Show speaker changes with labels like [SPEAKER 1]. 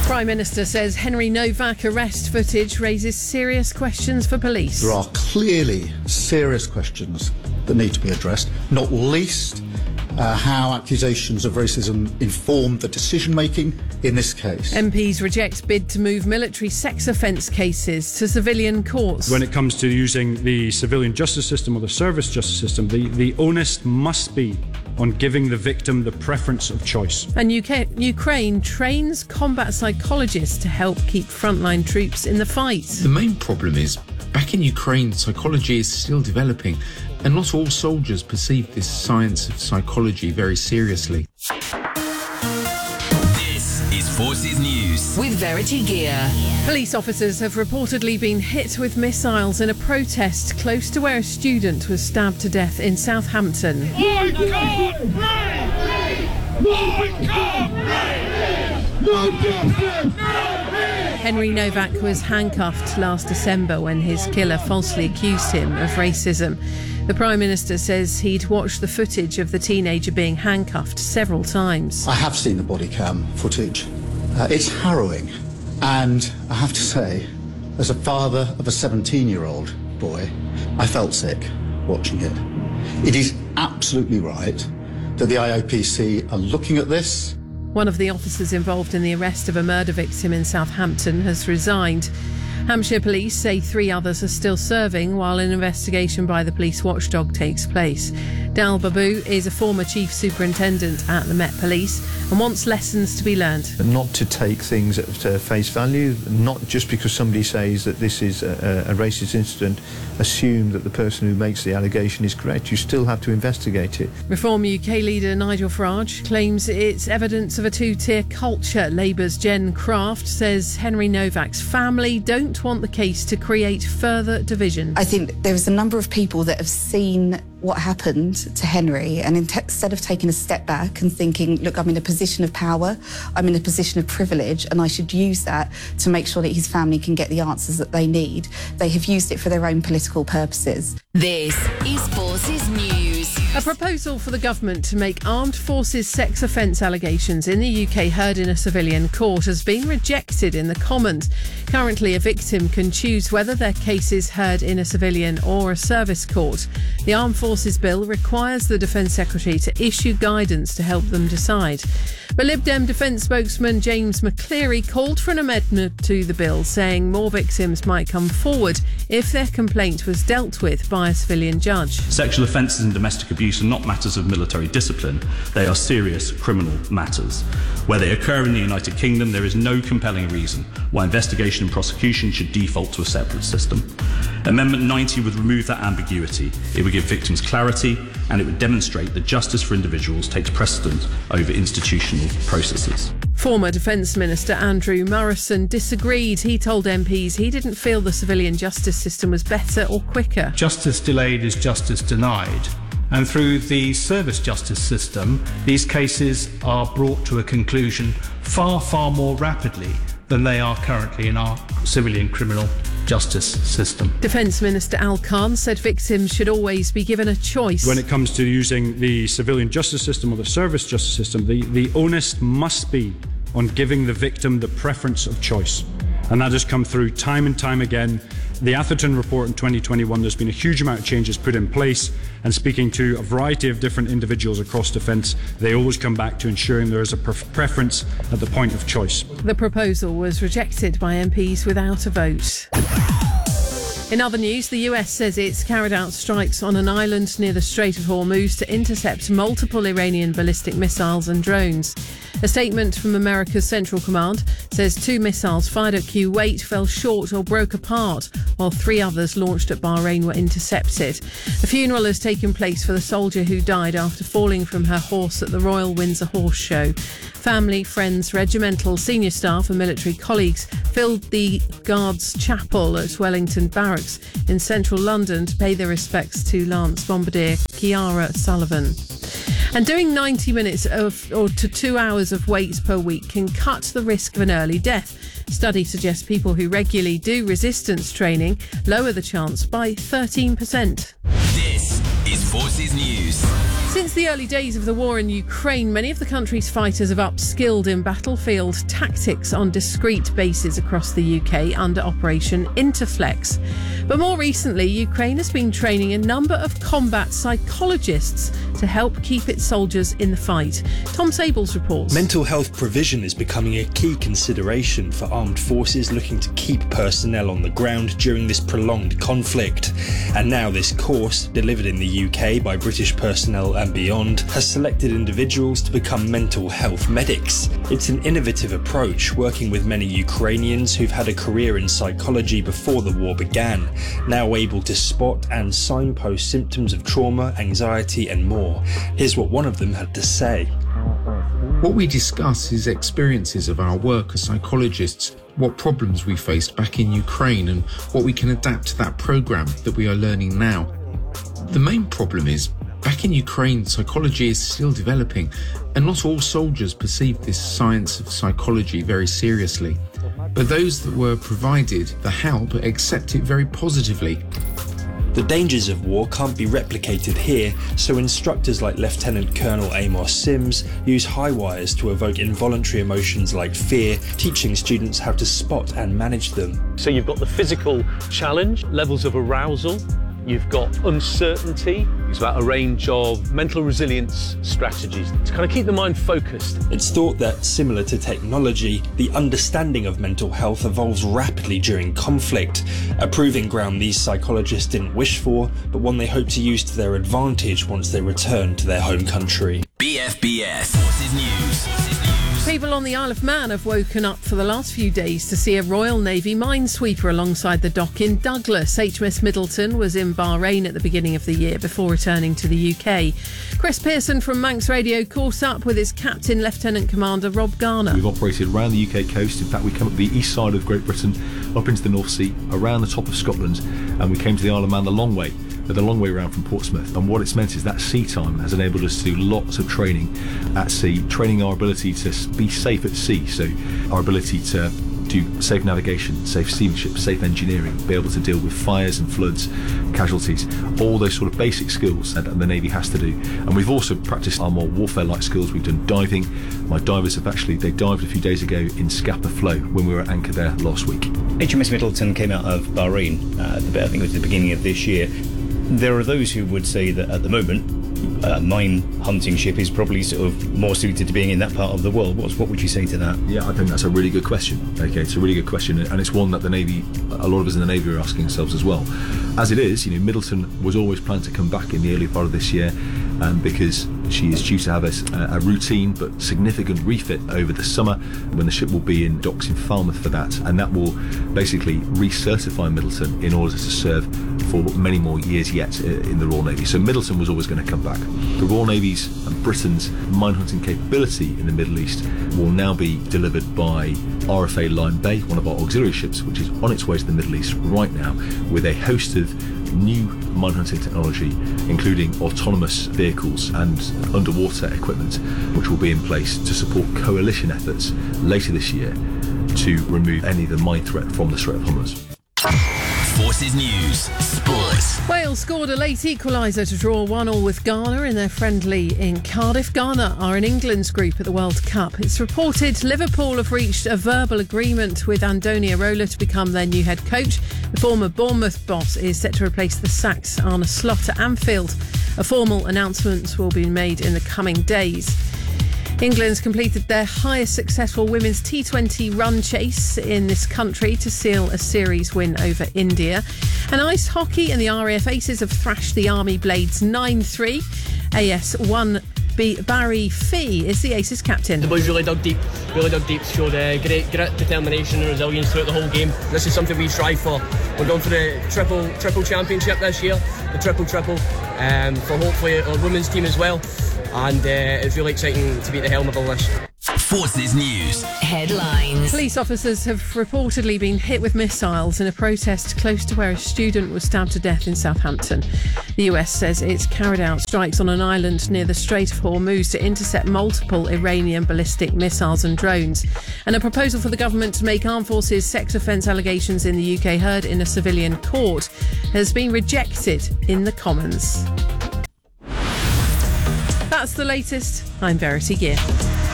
[SPEAKER 1] Prime Minister says Henry Novak arrest footage raises serious questions for police.
[SPEAKER 2] There are clearly serious questions that need to be addressed, not least how accusations of racism informed the decision-making in this case.
[SPEAKER 1] MPs reject bid to move military sex offence cases to civilian courts.
[SPEAKER 3] When it comes to using the civilian justice system or the service justice system, the onus must be on giving the victim the preference of choice.
[SPEAKER 1] And Ukraine trains combat psychologists to help keep frontline troops in the fight.
[SPEAKER 4] The main problem is, back in Ukraine, psychology is still developing, and not all soldiers perceive this science of psychology very seriously.
[SPEAKER 5] This is Forces News
[SPEAKER 6] with Verity Gear.
[SPEAKER 1] Police officers have reportedly been hit with missiles in a protest close to where a student was stabbed to death in Southampton.
[SPEAKER 7] My God, my God, no justice,
[SPEAKER 1] Henry Novak was handcuffed last December when his killer falsely accused him of racism. The Prime Minister says he'd watched the footage of the teenager being handcuffed several times.
[SPEAKER 2] I have seen the body cam footage. It's harrowing. And I have to say, as a father of a 17-year-old boy, I felt sick watching it. It is absolutely right that the IOPC are looking at this.
[SPEAKER 1] One of the officers involved in the arrest of a murder victim in Southampton has resigned. Hampshire police say 3 others are still serving while an investigation by the police watchdog takes place. Dal Babu is a former chief superintendent at the Met Police and wants lessons to be learned.
[SPEAKER 8] Not to take things at face value, not just because somebody says that this is a racist incident, assume that the person who makes the allegation is correct. You still have to investigate it.
[SPEAKER 1] Reform UK leader Nigel Farage claims it's evidence of a two-tier culture. Labour's Jen Craft says Henry Novak's family don't want the case to create further division.
[SPEAKER 9] I think there is a number of people that have seen what happened to Henry, and instead of taking a step back and thinking, look, I'm in a position of power, I'm in a position of privilege, and I should use that to make sure that his family can get the answers that they need, they have used it for their own political purposes.
[SPEAKER 6] This is Forces News.
[SPEAKER 1] A proposal for the government to make armed forces sex offence allegations in the UK heard in a civilian court has been rejected in the Commons. Currently, a victim can choose whether their case is heard in a civilian or a service court. The Armed Forces Bill requires the Defence Secretary to issue guidance to help them decide. But Lib Dem Defence spokesman James McCleary called for an amendment to the bill, saying more victims might come forward if their complaint was dealt with by a civilian judge.
[SPEAKER 10] Sexual offences and domestic abuse are not matters of military discipline. They are serious criminal matters. Where they occur in the United Kingdom, there is no compelling reason why investigation and prosecution should default to a separate system. Amendment 90 would remove that ambiguity. It would give victims clarity, and it would demonstrate that justice for individuals takes precedent over institutional processes.
[SPEAKER 1] Former Defence Minister Andrew Morrison disagreed. He told MPs he didn't feel the civilian justice system was better or quicker.
[SPEAKER 11] Justice delayed is justice denied. And through the service justice system, these cases are brought to a conclusion far, far more rapidly than they are currently in our civilian criminal justice system.
[SPEAKER 1] Defence Minister Al Khan said victims should always be given a choice.
[SPEAKER 3] When it comes to using the civilian justice system or the service justice system, the onus must be on giving the victim the preference of choice. And that has come through time and time again. The Atherton report in 2021, there's been a huge amount of changes put in place, and speaking to a variety of different individuals across defence, they always come back to ensuring there is a preference at the point of choice.
[SPEAKER 1] The proposal was rejected by MPs without a vote. In other news, the US says it's carried out strikes on an island near the Strait of Hormuz to intercept multiple Iranian ballistic missiles and drones. A statement from America's Central Command says 2 missiles fired at Kuwait fell short or broke apart, while 3 others launched at Bahrain were intercepted. A funeral has taken place for the soldier who died after falling from her horse at the Royal Windsor Horse Show. Family, friends, regimental, senior staff and military colleagues filled the Guards Chapel at Wellington Barracks in central London to pay their respects to Lance Bombardier Kiara Sullivan. And doing 90 minutes to 2 hours of weight per week can cut the risk of an early death. Study suggests people who regularly do resistance training lower the chance by 13%.
[SPEAKER 5] This is Forces News.
[SPEAKER 1] Since the early days of the war in Ukraine, many of the country's fighters have upskilled in battlefield tactics on discrete bases across the UK under Operation Interflex. But more recently, Ukraine has been training a number of combat psychologists to help keep its soldiers in the fight. Tom Sables reports.
[SPEAKER 12] Mental health provision is becoming a key consideration for armed forces looking to keep personnel on the ground during this prolonged conflict. And now this course, delivered in the UK by British personnel and beyond, has selected individuals to become mental health medics. It's an innovative approach, working with many Ukrainians who've had a career in psychology before the war began, now able to spot and signpost symptoms of trauma, anxiety and more. Here's what one of them had to say.
[SPEAKER 4] What we discuss is experiences of our work as psychologists, what problems we faced back in Ukraine and what we can adapt to that programme that we are learning now. The main problem is, back in Ukraine, psychology is still developing, and not all soldiers perceive this science of psychology very seriously. But those that were provided the help accept it very positively.
[SPEAKER 12] The dangers of war can't be replicated here, so instructors like Lieutenant Colonel Amos Sims use high wires to evoke involuntary emotions like fear, teaching students how to spot and manage them.
[SPEAKER 13] So you've got the physical challenge, levels of arousal. You've got uncertainty. It's about a range of mental resilience strategies to kind of keep the mind focused.
[SPEAKER 12] It's thought that, similar to technology, the understanding of mental health evolves rapidly during conflict, a proving ground these psychologists didn't wish for, but one they hope to use to their advantage once they return to their home country.
[SPEAKER 5] BFBS Forces News.
[SPEAKER 1] People on the Isle of Man have woken up for the last few days to see a Royal Navy minesweeper alongside the dock in Douglas. HMS Middleton was in Bahrain at the beginning of the year before returning to the UK. Chris Pearson from Manx Radio caught up with his captain, Lieutenant Commander Rob Garner.
[SPEAKER 14] We've operated around the UK coast. In fact, we came up the east side of Great Britain, up into the North Sea, around the top of Scotland, and we came to the Isle of Man the long way around from Portsmouth. And what it's meant is that sea time has enabled us to do lots of training at sea, training our ability to be safe at sea, so our ability to do safe navigation, safe seamanship, safe engineering, be able to deal with fires and floods, casualties, all those sort of basic skills that the Navy has to do. And we've also practiced our more warfare-like skills. We've done diving. My divers they dived a few days ago in Scapa Flow when we were at anchor there last week.
[SPEAKER 15] HMS Middleton came out of Bahrain, I think it was the beginning of this year. There are those who would say that at the moment, a mine hunting ship is probably sort of more suited to being in that part of the world. What would you say to that?
[SPEAKER 14] Yeah, I think that's a really good question. Okay, it's a really good question, and it's one that the Navy, a lot of us in the Navy are asking ourselves as well. As it is, Middleton was always planned to come back in the early part of this year, because she is due to have a routine but significant refit over the summer when the ship will be in docks in Falmouth for that, and that will basically recertify Middleton in order to serve for many more years yet in the Royal Navy. So Middleton was always going to come back. The Royal Navy's and Britain's mine hunting capability in the Middle East will now be delivered by RFA Lyme Bay, one of our auxiliary ships, which is on its way to the Middle East right now with a host of new mine hunting technology, including autonomous vehicles and underwater equipment, which will be in place to support coalition efforts later this year to remove any of the mine threat from the Strait of Hormuz.
[SPEAKER 5] Forces News Sports.
[SPEAKER 1] Wales scored a late equaliser to draw 1-1 with Ghana in their friendly in Cardiff. Ghana are in England's group at the World Cup. It's reported Liverpool have reached a verbal agreement with Andoni Iraola to become their new head coach. The former Bournemouth boss is set to replace the sacked Arne Slot at Anfield. A formal announcement will be made in the coming days. England's completed their highest successful women's T20 run chase in this country to seal a series win over India. And ice hockey and the RAF Aces have thrashed the Army Blades 9-3. AS1 Barry Fee is the Aces captain.
[SPEAKER 16] The boys really dug deep, showed great grit, determination and resilience throughout the whole game. This is something we strive for. We're going for the triple championship this year, the triple, for hopefully our women's team as well. And it's really exciting to be at the helm of all this.
[SPEAKER 5] Forces News
[SPEAKER 6] Headlines.
[SPEAKER 1] Police officers have reportedly been hit with missiles in a protest close to where a student was stabbed to death in Southampton. The US says it's carried out strikes on an island near the Strait of Hormuz to intercept multiple Iranian ballistic missiles and drones. And a proposal for the government to make armed forces sex offence allegations in the UK heard in a civilian court has been rejected in the Commons. That's the latest. I'm Verity Gear.